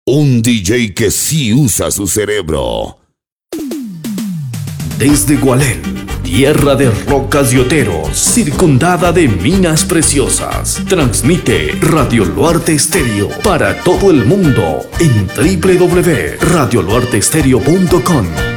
Un DJ que sí usa su cerebro. Desde Gualén, tierra de rocas y oteros, circundada de minas preciosas, transmite Radio Luarte Estéreo para todo el mundo en www.radioluarteestereo.com.